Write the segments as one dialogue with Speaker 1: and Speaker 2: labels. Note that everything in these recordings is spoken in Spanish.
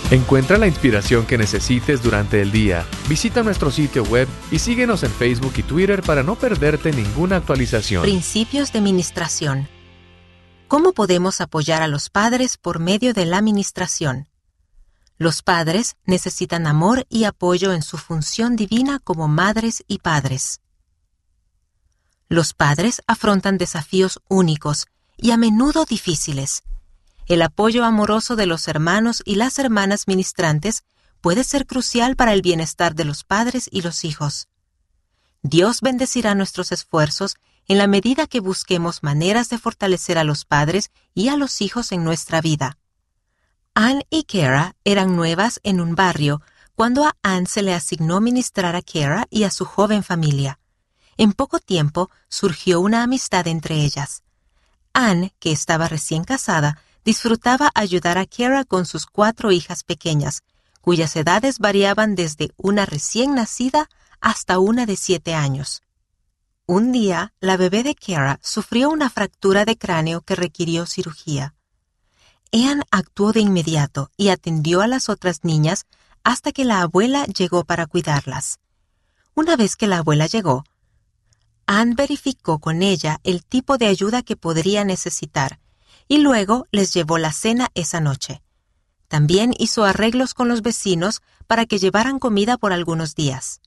Speaker 1: Encuentra la inspiración que necesites durante el día. Visita nuestro sitio web y síguenos en Facebook y Twitter para no perderte ninguna actualización.
Speaker 2: Principios de ministración. ¿Cómo podemos apoyar a los padres por medio de la ministración? Los padres necesitan amor y apoyo en su función divina como madres y padres. Los padres afrontan desafíos únicos y a menudo difíciles. El apoyo amoroso de los hermanos y las hermanas ministrantes puede ser crucial para el bienestar de los padres y los hijos. Dios bendecirá nuestros esfuerzos en la medida que busquemos maneras de fortalecer a los padres y a los hijos en nuestra vida. Ann y Kara eran nuevas en un barrio cuando a Ann se le asignó ministrar a Kara y a su joven familia. En poco tiempo surgió una amistad entre ellas. Ann, que estaba recién casada, disfrutaba ayudar a Kara con sus 4 hijas pequeñas, cuyas edades variaban desde una recién nacida hasta una de 7 años. Un día, la bebé de Kara sufrió una fractura de cráneo que requirió cirugía. Ann actuó de inmediato y atendió a las otras niñas hasta que la abuela llegó para cuidarlas. Una vez que la abuela llegó, Ann verificó con ella el tipo de ayuda que podría necesitar y luego les llevó la cena esa noche. También hizo arreglos con los vecinos para que llevaran comida por algunos días.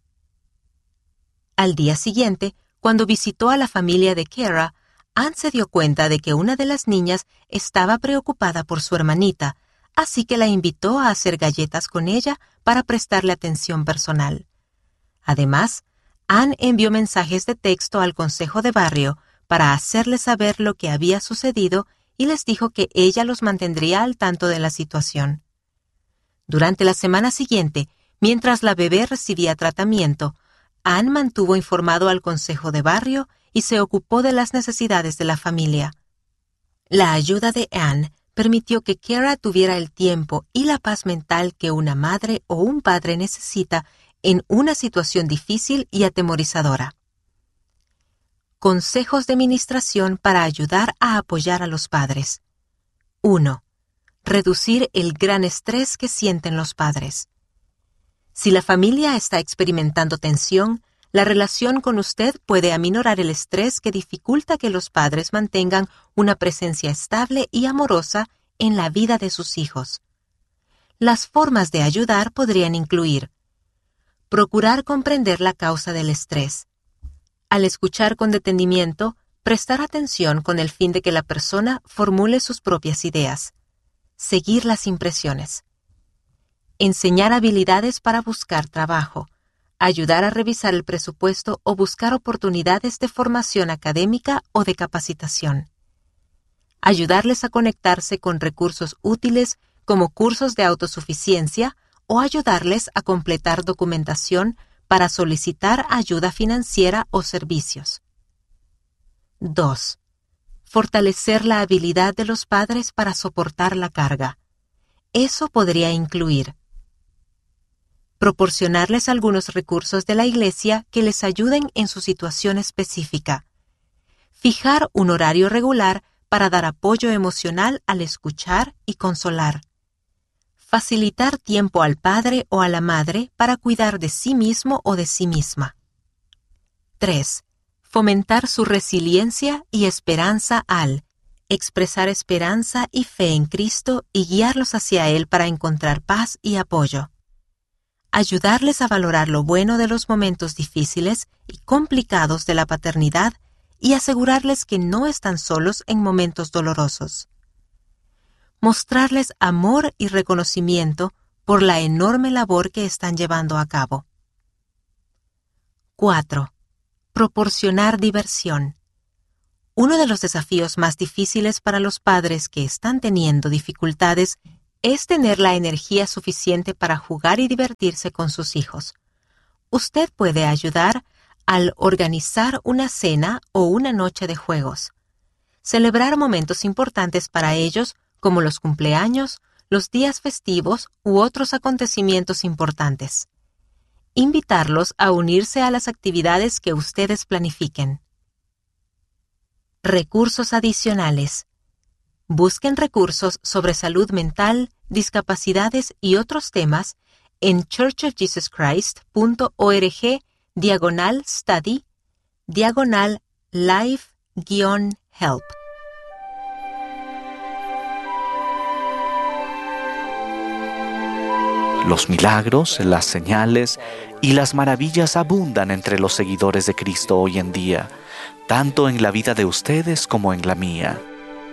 Speaker 2: Al día siguiente, cuando visitó a la familia de Kara, Ann se dio cuenta de que una de las niñas estaba preocupada por su hermanita, así que la invitó a hacer galletas con ella para prestarle atención personal. Además, Ann envió mensajes de texto al consejo de barrio para hacerles saber lo que había sucedido y les dijo que ella los mantendría al tanto de la situación. Durante la semana siguiente, mientras la bebé recibía tratamiento, Ann mantuvo informado al consejo de barrio y se ocupó de las necesidades de la familia. La ayuda de Ann permitió que Kara tuviera el tiempo y la paz mental que una madre o un padre necesita en una situación difícil y atemorizadora. Consejos de ministración para ayudar a apoyar a los padres. 1. Reducir el gran estrés que sienten los padres. Si la familia está experimentando tensión, la relación con usted puede aminorar el estrés que dificulta que los padres mantengan una presencia estable y amorosa en la vida de sus hijos. Las formas de ayudar podrían incluir: procurar comprender la causa del estrés. Al escuchar con detenimiento, prestar atención con el fin de que la persona formule sus propias ideas. Seguir las impresiones. Enseñar habilidades para buscar trabajo. Ayudar a revisar el presupuesto o buscar oportunidades de formación académica o de capacitación. Ayudarles a conectarse con recursos útiles como cursos de autosuficiencia o ayudarles a completar documentación para solicitar ayuda financiera o servicios. 2. Fortalecer la habilidad de los padres para soportar la carga. Eso podría incluir: proporcionarles algunos recursos de la iglesia que les ayuden en su situación específica. Fijar un horario regular para dar apoyo emocional al escuchar y consolar. Facilitar tiempo al padre o a la madre para cuidar de sí mismo o de sí misma. 3. Fomentar su resiliencia y esperanza al expresar esperanza y fe en Cristo y guiarlos hacia Él para encontrar paz y apoyo. Ayudarles a valorar lo bueno de los momentos difíciles y complicados de la paternidad y asegurarles que no están solos en momentos dolorosos. Mostrarles amor y reconocimiento por la enorme labor que están llevando a cabo. 4. Proporcionar diversión. Uno de los desafíos más difíciles para los padres que están teniendo dificultades es tener la energía suficiente para jugar y divertirse con sus hijos. Usted puede ayudar al organizar una cena o una noche de juegos. Celebrar momentos importantes para ellos como los cumpleaños, los días festivos u otros acontecimientos importantes. Invitarlos a unirse a las actividades que ustedes planifiquen. Recursos adicionales. Busquen recursos sobre salud mental, discapacidades y otros temas en churchofjesuschrist.org/study/life-help.
Speaker 3: Los milagros, las señales y las maravillas abundan entre los seguidores de Cristo hoy en día, tanto en la vida de ustedes como en la mía.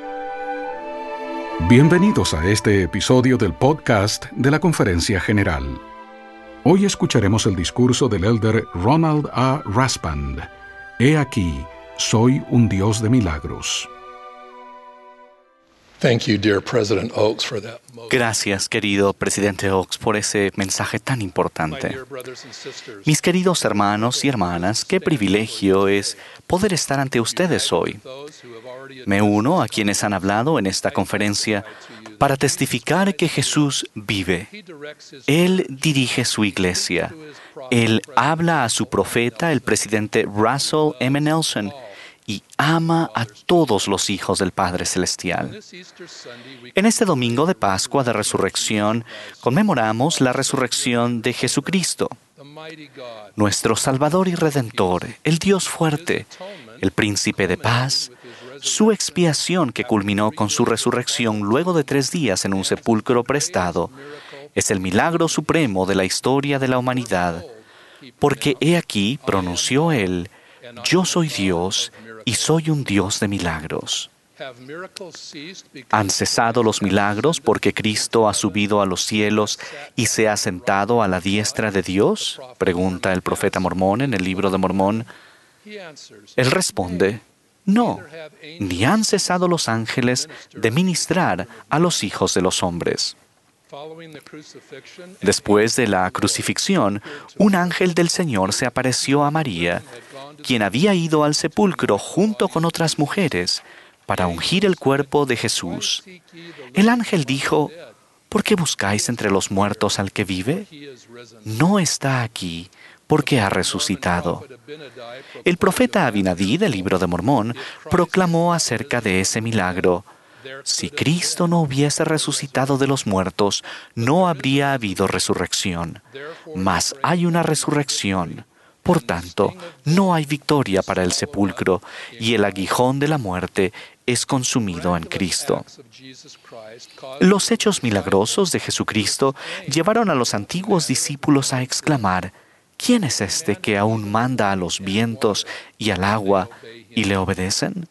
Speaker 4: Bienvenidos a este episodio del podcast de la Conferencia General. Hoy escucharemos el discurso del elder Ronald A. Raspand. He aquí, soy un Dios de milagros.
Speaker 3: Gracias, querido Presidente Oaks, por ese mensaje tan importante. Mis queridos hermanos y hermanas, qué privilegio es poder estar ante ustedes hoy. Me uno a quienes han hablado en esta conferencia para testificar que Jesús vive. Él dirige su iglesia. Él habla a su profeta, el presidente Russell M. Nelson, y ama a todos los hijos del Padre Celestial. En este domingo de Pascua de Resurrección, conmemoramos la resurrección de Jesucristo, nuestro Salvador y Redentor, el Dios fuerte, el Príncipe de paz, su expiación que culminó con su resurrección luego de 3 días en un sepulcro prestado, es el milagro supremo de la historia de la humanidad, porque he aquí, pronunció Él, yo soy Dios y soy un Dios de milagros. ¿Han cesado los milagros porque Cristo ha subido a los cielos y se ha sentado a la diestra de Dios? Pregunta el profeta Mormón en el libro de Mormón. Él responde, no, ni han cesado los ángeles de ministrar a los hijos de los hombres. Después de la crucifixión, un ángel del Señor se apareció a María, quien había ido al sepulcro junto con otras mujeres para ungir el cuerpo de Jesús. El ángel dijo, ¿por qué buscáis entre los muertos al que vive? No está aquí, porque ha resucitado. El profeta Abinadí del libro de Mormón proclamó acerca de ese milagro. Si Cristo no hubiese resucitado de los muertos, no habría habido resurrección. Mas hay una resurrección. Por tanto, no hay victoria para el sepulcro, y el aguijón de la muerte es consumido en Cristo. Los hechos milagrosos de Jesucristo llevaron a los antiguos discípulos a exclamar, ¿quién es este que aún manda a los vientos y al agua y le obedecen?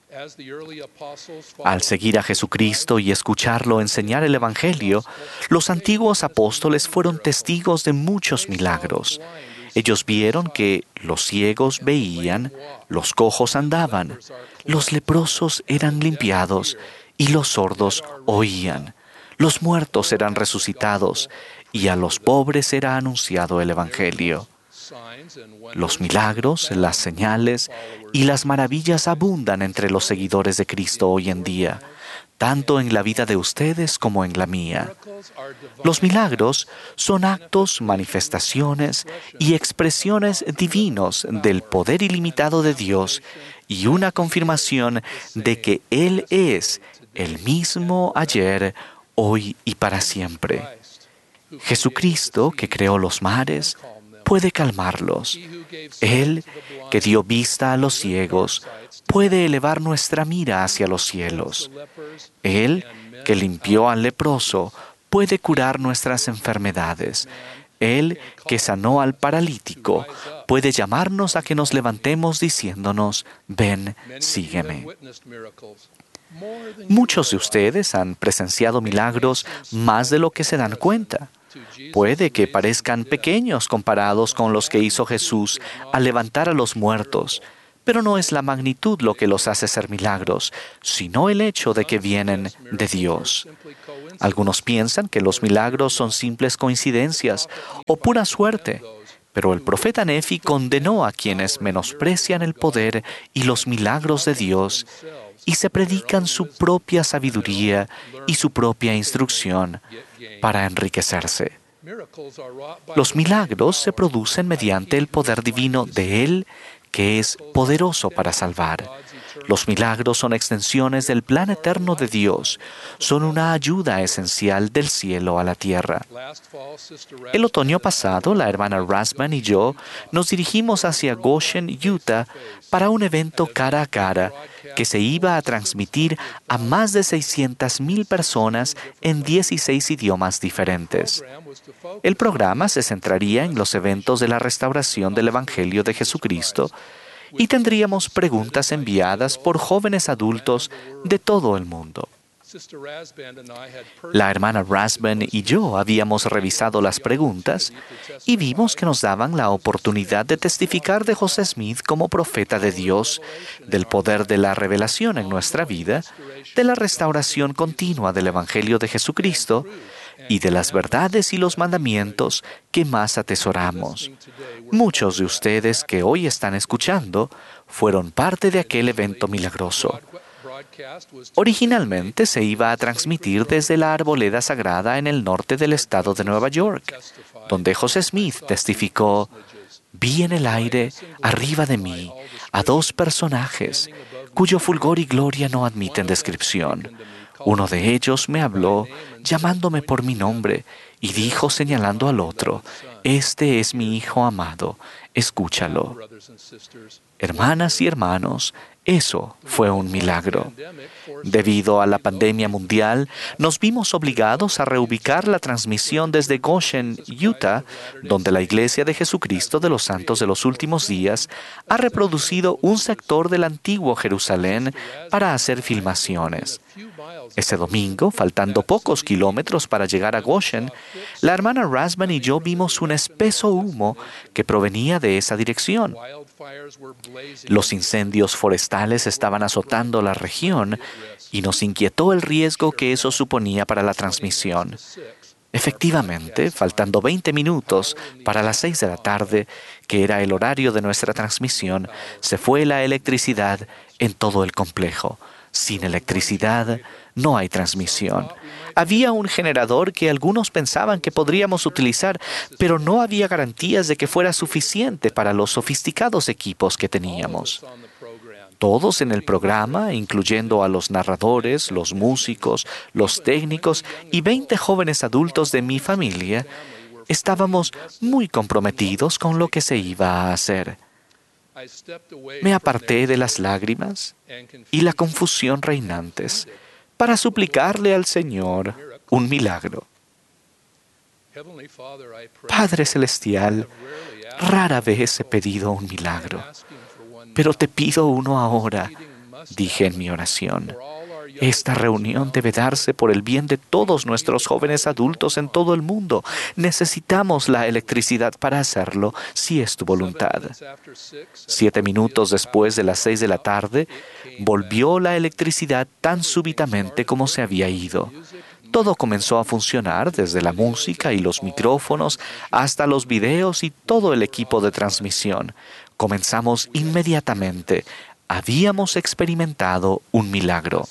Speaker 3: Al seguir a Jesucristo y escucharlo enseñar el Evangelio, los antiguos apóstoles fueron testigos de muchos milagros. Ellos vieron que los ciegos veían, los cojos andaban, los leprosos eran limpiados y los sordos oían. Los muertos eran resucitados y a los pobres era anunciado el Evangelio. Los milagros, las señales y las maravillas abundan entre los seguidores de Cristo hoy en día, tanto en la vida de ustedes como en la mía. Los milagros son actos, manifestaciones y expresiones divinos del poder ilimitado de Dios y una confirmación de que Él es el mismo ayer, hoy y para siempre. Jesucristo, que creó los mares, puede calmarlos. Él, que dio vista a los ciegos, puede elevar nuestra mira hacia los cielos. Él, que limpió al leproso, puede curar nuestras enfermedades. Él, que sanó al paralítico, puede llamarnos a que nos levantemos diciéndonos, ven, sígueme. Muchos de ustedes han presenciado milagros más de lo que se dan cuenta. Puede que parezcan pequeños comparados con los que hizo Jesús al levantar a los muertos, pero no es la magnitud lo que los hace ser milagros, sino el hecho de que vienen de Dios. Algunos piensan que los milagros son simples coincidencias o pura suerte, pero el profeta Nefi condenó a quienes menosprecian el poder y los milagros de Dios y se predican su propia sabiduría y su propia instrucción para enriquecerse. Los milagros se producen mediante el poder divino de Él, que es poderoso para salvar. Los milagros son extensiones del plan eterno de Dios. Son una ayuda esencial del cielo a la tierra. El otoño pasado, la hermana Rasband y yo nos dirigimos hacia Goshen, Utah, para un evento cara a cara que se iba a transmitir a más de 600,000 personas en 16 idiomas diferentes. El programa se centraría en los eventos de la restauración del Evangelio de Jesucristo y tendríamos preguntas enviadas por jóvenes adultos de todo el mundo. La hermana Rasband y yo habíamos revisado las preguntas y vimos que nos daban la oportunidad de testificar de José Smith como profeta de Dios, del poder de la revelación en nuestra vida, de la restauración continua del Evangelio de Jesucristo y de las verdades y los mandamientos que más atesoramos. Muchos de ustedes que hoy están escuchando fueron parte de aquel evento milagroso. Originalmente se iba a transmitir desde la Arboleda Sagrada en el norte del estado de Nueva York, donde José Smith testificó: «Vi en el aire, arriba de mí, a dos personajes, cuyo fulgor y gloria no admiten descripción. Uno de ellos me habló, llamándome por mi nombre, y dijo señalando al otro: Este es mi Hijo amado, escúchalo». Hermanas y hermanos, eso fue un milagro. Debido a la pandemia mundial, nos vimos obligados a reubicar la transmisión desde Goshen, Utah, donde la Iglesia de Jesucristo de los Santos de los Últimos Días ha reproducido un sector del antiguo Jerusalén para hacer filmaciones. Ese domingo, faltando pocos kilómetros para llegar a Goshen, la hermana Rasband y yo vimos un espeso humo que provenía de esa dirección. Los incendios forestales estaban azotando la región y nos inquietó el riesgo que eso suponía para la transmisión. Efectivamente, faltando 20 minutos para las 6 de la tarde, que era el horario de nuestra transmisión, se fue la electricidad en todo el complejo. Sin electricidad, no hay transmisión. Había un generador que algunos pensaban que podríamos utilizar, pero no había garantías de que fuera suficiente para los sofisticados equipos que teníamos. Todos en el programa, incluyendo a los narradores, los músicos, los técnicos y 20 jóvenes adultos de mi familia, estábamos muy comprometidos con lo que se iba a hacer. Me aparté de las lágrimas y la confusión reinantes para suplicarle al Señor un milagro. Padre Celestial, rara vez he pedido un milagro, pero te pido uno ahora, dije en mi oración. Esta reunión debe darse por el bien de todos nuestros jóvenes adultos en todo el mundo. Necesitamos la electricidad para hacerlo, si es tu voluntad. 7 minutos después de las 6 de la tarde, volvió la electricidad tan súbitamente como se había ido. Todo comenzó a funcionar, desde la música y los micrófonos hasta los videos y todo el equipo de transmisión. Comenzamos inmediatamente. Habíamos experimentado un milagro.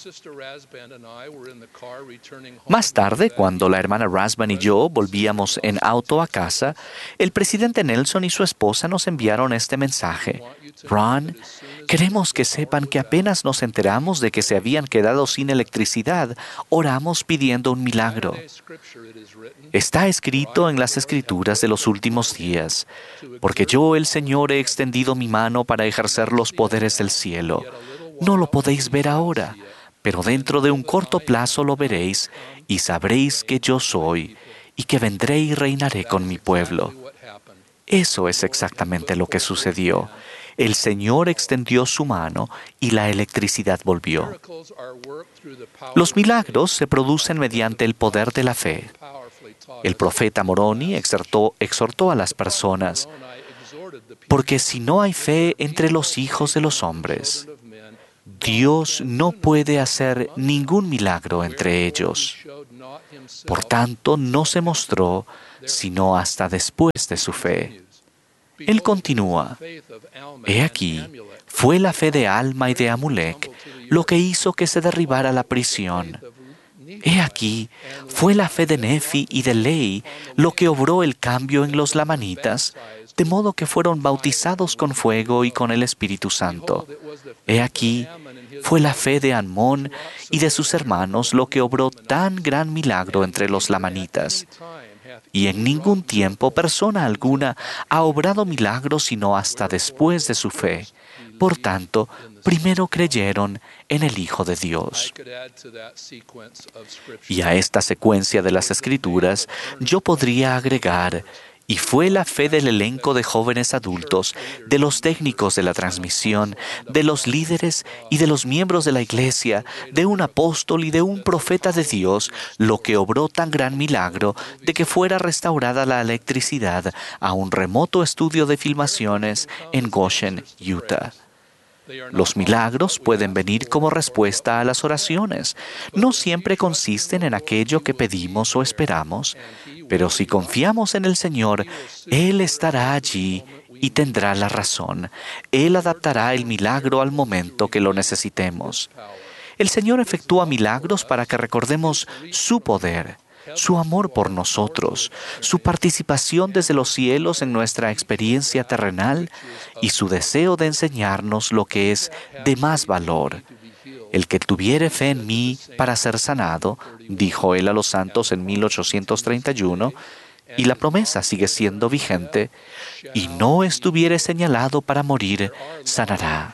Speaker 3: Más tarde, cuando la hermana Rasband y yo volvíamos en auto a casa, el presidente Nelson y su esposa nos enviaron este mensaje. Ron, queremos que sepan que apenas nos enteramos de que se habían quedado sin electricidad, oramos pidiendo un milagro. Está escrito en las Escrituras de los últimos días, porque yo, el Señor, he extendido mi mano para ejercer los poderes del cielo. No lo podéis ver ahora, pero dentro de un corto plazo lo veréis y sabréis que yo soy y que vendré y reinaré con mi pueblo. Eso es exactamente lo que sucedió. El Señor extendió su mano y la electricidad volvió. Los milagros se producen mediante el poder de la fe. El profeta Moroni exhortó a las personas, porque si no hay fe entre los hijos de los hombres, Dios no puede hacer ningún milagro entre ellos. Por tanto, no se mostró sino hasta después de su fe. Él continúa, he aquí, fue la fe de Alma y de Amulek lo que hizo que se derribara la prisión. He aquí, fue la fe de Nefi y de Lei lo que obró el cambio en los lamanitas, de modo que fueron bautizados con fuego y con el Espíritu Santo. He aquí, fue la fe de Amón y de sus hermanos lo que obró tan gran milagro entre los lamanitas. Y en ningún tiempo persona alguna ha obrado milagros sino hasta después de su fe. Por tanto, primero creyeron en el Hijo de Dios. Y a esta secuencia de las Escrituras yo podría agregar: y fue la fe del elenco de jóvenes adultos, de los técnicos de la transmisión, de los líderes y de los miembros de la iglesia, de un apóstol y de un profeta de Dios, lo que obró tan gran milagro de que fuera restaurada la electricidad a un remoto estudio de filmaciones en Goshen, Utah. Los milagros pueden venir como respuesta a las oraciones. No siempre consisten en aquello que pedimos o esperamos, pero si confiamos en el Señor, Él estará allí y tendrá la razón. Él adaptará el milagro al momento que lo necesitemos. El Señor efectúa milagros para que recordemos su poder, su amor por nosotros, su participación desde los cielos en nuestra experiencia terrenal y su deseo de enseñarnos lo que es de más valor. El que tuviere fe en mí para ser sanado, dijo él a los santos en 1831, y la promesa sigue siendo vigente, y no estuviere señalado para morir, sanará.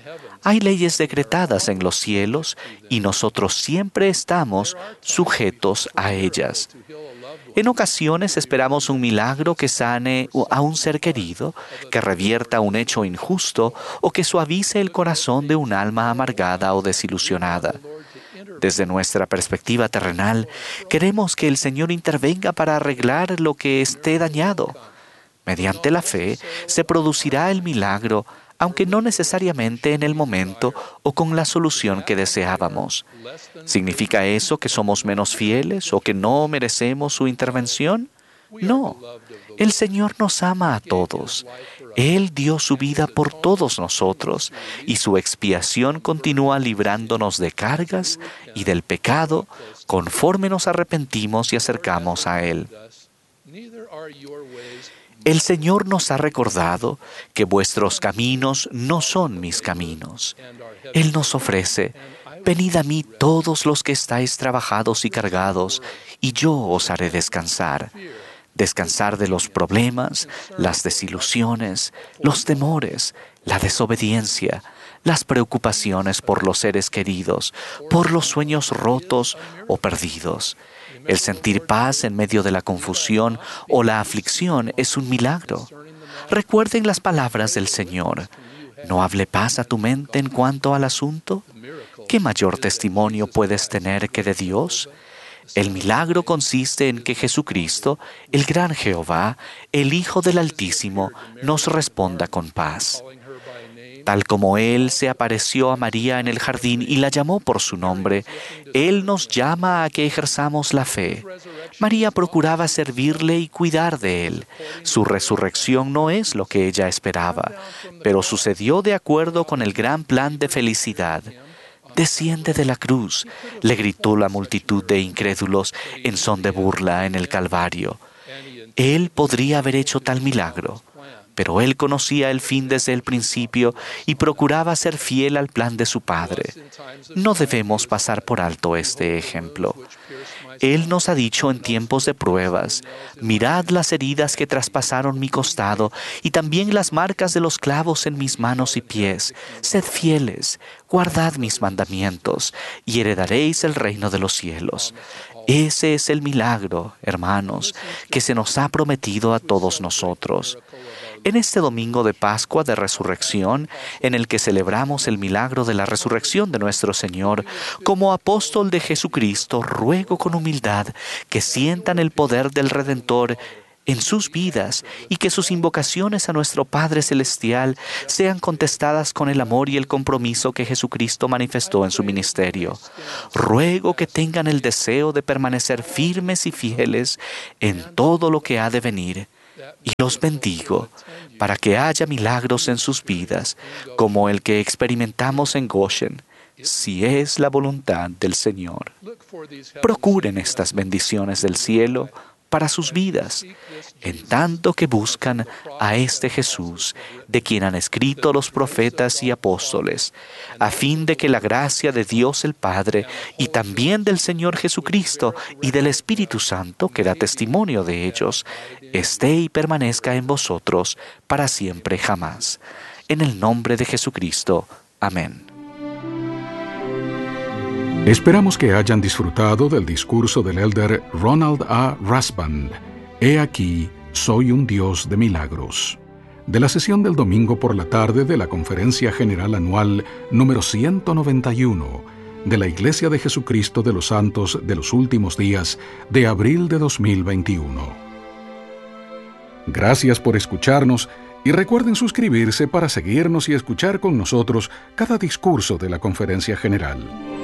Speaker 3: Hay leyes decretadas en los cielos y nosotros siempre estamos sujetos a ellas. En ocasiones esperamos un milagro que sane a un ser querido, que revierta un hecho injusto o que suavice el corazón de un alma amargada o desilusionada. Desde nuestra perspectiva terrenal, queremos que el Señor intervenga para arreglar lo que esté dañado. Mediante la fe se producirá el milagro, aunque no necesariamente en el momento o con la solución que deseábamos. ¿Significa eso que somos menos fieles o que no merecemos su intervención? No. El Señor nos ama a todos. Él dio su vida por todos nosotros y su expiación continúa librándonos de cargas y del pecado conforme nos arrepentimos y acercamos a Él. El Señor nos ha recordado que vuestros caminos no son mis caminos. Él nos ofrece: venid a mí todos los que estáis trabajados y cargados, y yo os haré descansar. Descansar de los problemas, las desilusiones, los temores, la desobediencia, las preocupaciones por los seres queridos, por los sueños rotos o perdidos. El sentir paz en medio de la confusión o la aflicción es un milagro. Recuerden las palabras del Señor: ¿no hable paz a tu mente en cuanto al asunto? ¿Qué mayor testimonio puedes tener que de Dios? El milagro consiste en que Jesucristo, el gran Jehová, el Hijo del Altísimo, nos responda con paz. Tal como Él se apareció a María en el jardín y la llamó por su nombre, Él nos llama a que ejerzamos la fe. María procuraba servirle y cuidar de Él. Su resurrección no es lo que ella esperaba, pero sucedió de acuerdo con el gran plan de felicidad. «Desciende de la cruz», le gritó la multitud de incrédulos en son de burla en el Calvario. Él podría haber hecho tal milagro, pero Él conocía el fin desde el principio y procuraba ser fiel al plan de su Padre. No debemos pasar por alto este ejemplo. Él nos ha dicho en tiempos de pruebas: mirad las heridas que traspasaron mi costado y también las marcas de los clavos en mis manos y pies. Sed fieles, guardad mis mandamientos y heredaréis el reino de los cielos. Ese es el milagro, hermanos, que se nos ha prometido a todos nosotros. En este domingo de Pascua de Resurrección, en el que celebramos el milagro de la resurrección de nuestro Señor, como apóstol de Jesucristo, ruego con humildad que sientan el poder del Redentor en sus vidas y que sus invocaciones a nuestro Padre Celestial sean contestadas con el amor y el compromiso que Jesucristo manifestó en su ministerio. Ruego que tengan el deseo de permanecer firmes y fieles en todo lo que ha de venir. Y los bendigo para que haya milagros en sus vidas, como el que experimentamos en Goshen, si es la voluntad del Señor. Procuren estas bendiciones del cielo para sus vidas, en tanto que buscan a este Jesús, de quien han escrito los profetas y apóstoles, a fin de que la gracia de Dios el Padre y también del Señor Jesucristo y del Espíritu Santo, que da testimonio de ellos, esté y permanezca en vosotros para siempre jamás. En el nombre de Jesucristo. Amén.
Speaker 4: Esperamos que hayan disfrutado del discurso del elder Ronald A. Rasband, He aquí, soy un Dios de milagros, de la sesión del domingo por la tarde de la Conferencia General Anual número 191 de la Iglesia de Jesucristo de los Santos de los Últimos Días de abril de 2021. Gracias por escucharnos y recuerden suscribirse para seguirnos y escuchar con nosotros cada discurso de la Conferencia General.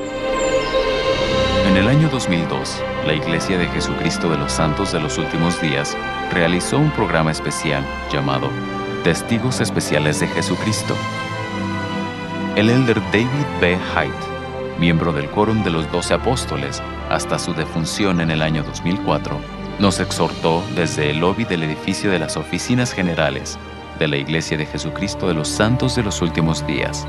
Speaker 5: En el año 2002, la Iglesia de Jesucristo de los Santos de los Últimos Días realizó un programa especial llamado Testigos Especiales de Jesucristo. El elder David B. Haidt, miembro del Quórum de los 12 Apóstoles hasta su defunción en el año 2004, nos exhortó desde el lobby del edificio de las oficinas generales de la Iglesia de Jesucristo de los Santos de los Últimos Días.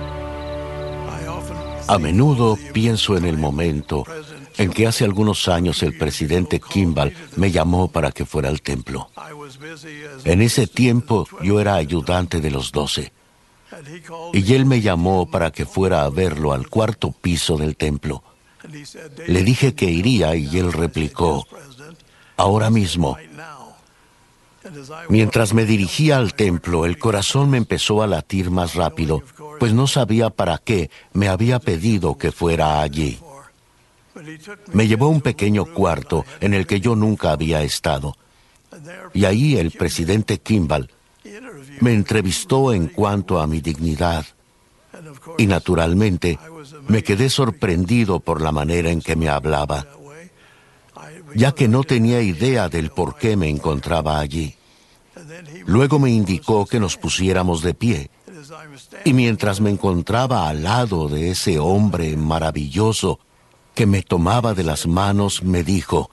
Speaker 6: A menudo pienso en el momento en que hace algunos años el presidente Kimball me llamó para que fuera al templo. En ese tiempo yo era ayudante de los 12, y él me llamó para que fuera a verlo al cuarto piso del templo. Le dije que iría y él replicó, ahora mismo. Mientras me dirigía al templo, el corazón me empezó a latir más rápido, pues no sabía para qué me había pedido que fuera allí. Me llevó a un pequeño cuarto en el que yo nunca había estado, y ahí el presidente Kimball me entrevistó en cuanto a mi dignidad, y naturalmente me quedé sorprendido por la manera en que me hablaba, ya que no tenía idea del por qué me encontraba allí. Luego me indicó que nos pusiéramos de pie, y mientras me encontraba al lado de ese hombre maravilloso que me tomaba de las manos, me dijo,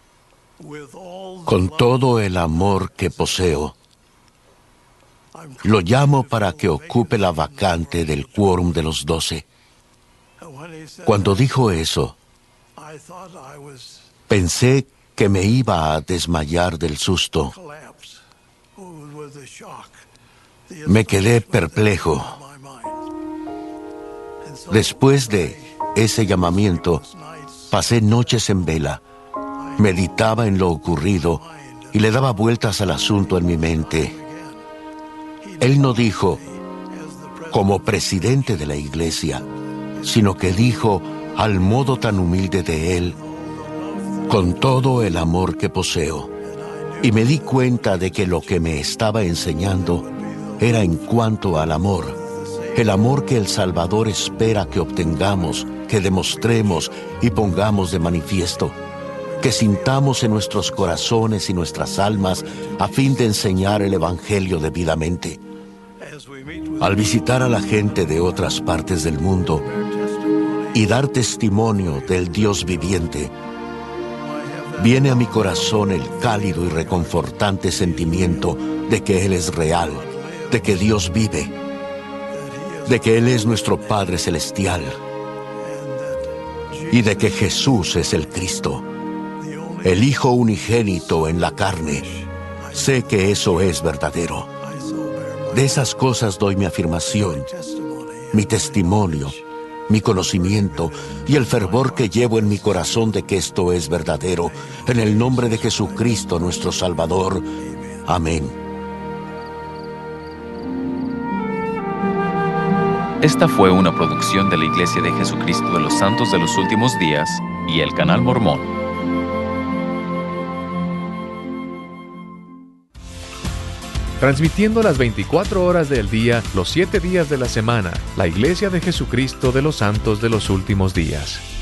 Speaker 6: con todo el amor que poseo, lo llamo para que ocupe la vacante del quórum de los 12. Cuando dijo eso, pensé que me iba a desmayar del susto. Me quedé perplejo. Después de ese llamamiento, pasé noches en vela, meditaba en lo ocurrido y le daba vueltas al asunto en mi mente. Él no dijo, como presidente de la iglesia, sino que dijo, al modo tan humilde de él, con todo el amor que poseo. Y me di cuenta de que lo que me estaba enseñando era en cuanto al amor, el amor que el Salvador espera que obtengamos, que demostremos y pongamos de manifiesto, que sintamos en nuestros corazones y nuestras almas a fin de enseñar el Evangelio debidamente. Al visitar a la gente de otras partes del mundo y dar testimonio del Dios viviente, viene a mi corazón el cálido y reconfortante sentimiento de que Él es real, de que Dios vive, de que Él es nuestro Padre Celestial y de que Jesús es el Cristo, el Hijo unigénito en la carne. Sé que eso es verdadero. De esas cosas doy mi afirmación, mi testimonio, mi conocimiento y el fervor que llevo en mi corazón de que esto es verdadero, en el nombre de Jesucristo nuestro Salvador. Amén.
Speaker 5: Esta fue una producción de la Iglesia de Jesucristo de los Santos de los Últimos Días y el Canal Mormón.
Speaker 1: Transmitiendo las 24 horas del día, los 7 días de la semana, la Iglesia de Jesucristo de los Santos de los Últimos Días.